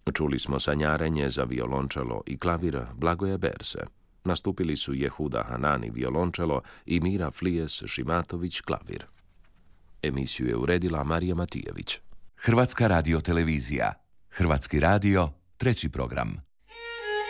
Čuli smo sanjarenje za violončelo i klavir Blagoja Berse. Nastupili su Jehuda Hanani violončelo i Mira Flijes Šimatović klavir. Emisiju je uredila Marija Matijević. Hrvatska radiotelevizija. Hrvatski radio, 3. program.